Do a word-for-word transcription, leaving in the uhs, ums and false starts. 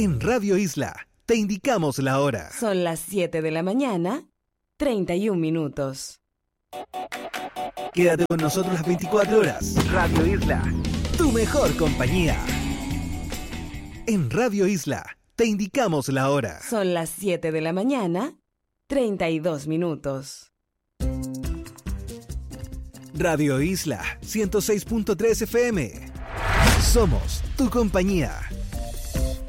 En Radio Isla te indicamos la hora. Son las siete de la mañana, treinta y un minutos. Quédate con nosotros las veinticuatro horas. Radio Isla, tu mejor compañía. En Radio Isla te indicamos la hora. Son las siete de la mañana, treinta y dos minutos. Radio Isla ciento seis punto tres F M. Somos tu compañía.